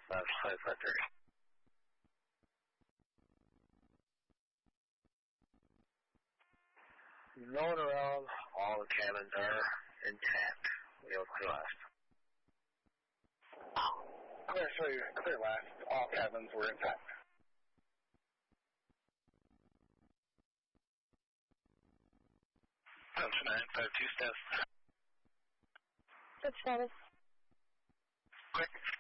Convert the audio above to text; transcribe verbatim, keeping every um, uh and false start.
That's five five three. No one around. All the cabins are intact. We have clear last. I'm going to show you clear last. All cabins were intact. That's nine five two status. Good status. Quick.